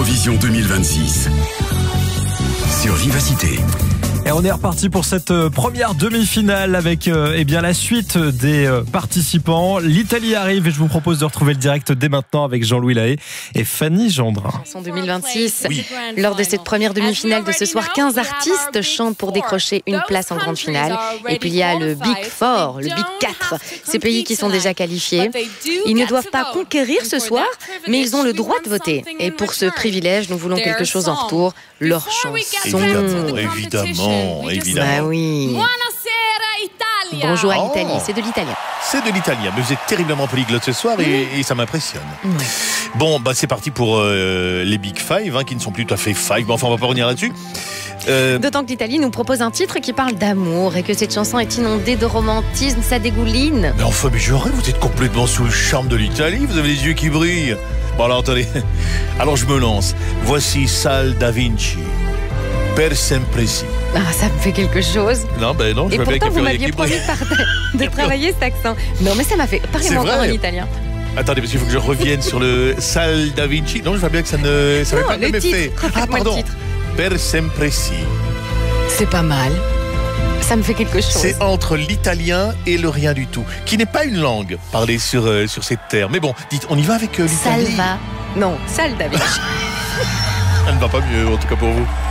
Eurovision 2026 sur Vivacité. Et on est reparti pour cette première demi-finale avec la suite des participants. L'Italie arrive et je vous propose de retrouver le direct dès maintenant avec Jean-Louis Lahaye et Fanny Gendrin. En 2026, lors de cette première demi-finale de ce soir, 15 artistes chantent pour décrocher une place en grande finale. Et puis il y a le Big Four, le Big 4, ces pays qui sont déjà qualifiés. Ils ne doivent pas conquérir ce soir, mais ils ont le droit de voter. Et pour ce privilège, nous voulons quelque chose en retour, leur chanson. Évidemment. Bah oui. Bonjour à l'Italie, c'est de l'italien. C'est de l'italien, mais vous êtes terriblement polyglotte ce soir et ça m'impressionne. Bon, c'est parti pour les Big Five, qui ne sont plus tout à fait five, mais enfin on va pas revenir là-dessus. D'autant que l'Italie nous propose un titre qui parle d'amour et que cette chanson est inondée de romantisme, ça dégouline. Mais enfin, vous êtes complètement sous le charme de l'Italie, vous avez les yeux qui brillent. Bon alors attendez, alors je me lance. Voici Sal Da Vinci, Per sempre si. Ah, ça me fait quelque chose. Non, je et vois bien pourtant, qu'il vous m'aviez promis de travailler cet accent. Non, mais ça m'a fait parler encore en italien. Attendez, parce qu'il faut que je revienne sur le Sal Da Vinci. Non, je vois bien que ça ne fait pas le même effet. Pardon. Per sempre si. C'est pas mal. Ça me fait quelque chose. C'est entre l'italien et le rien du tout, qui n'est pas une langue parlée sur cette terre. Mais bon, dites, on y va avec l'Italie. Salva. Non, Sal Da Vinci. Ça ne va pas mieux, en tout cas pour vous.